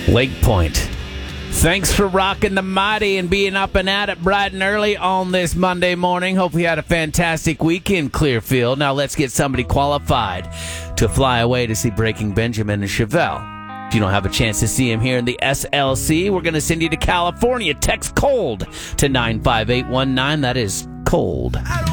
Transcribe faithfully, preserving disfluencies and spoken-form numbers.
Lake Point. Thanks for rocking the mighty and being up and at it bright and early on this Monday morning. Hope you had a fantastic week in Clearfield. Now let's get somebody qualified to fly away to see Breaking Benjamin and Chevelle. If you don't have a chance to see him here in the S L C, we're going to send you to California. Text COLD to nine five eight one nine. That is COLD.